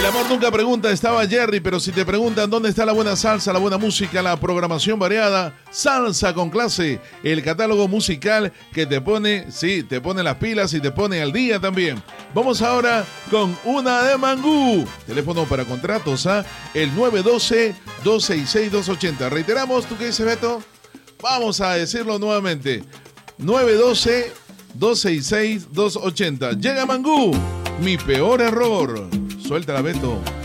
amor nunca pregunta, estaba Jerry, pero si te preguntan dónde está la buena salsa, la buena música, la programación variada, Salsa con Clase, el catálogo musical que te pone, sí, te pone las pilas y te pone al día también. Vamos ahora con una de Mangú. Teléfono para contratos, el 912-266-280. Reiteramos, ¿tú qué dices, Beto? Vamos a decirlo nuevamente. 912-266-280. Llega Mangú, mi peor error. Suéltala, Beto.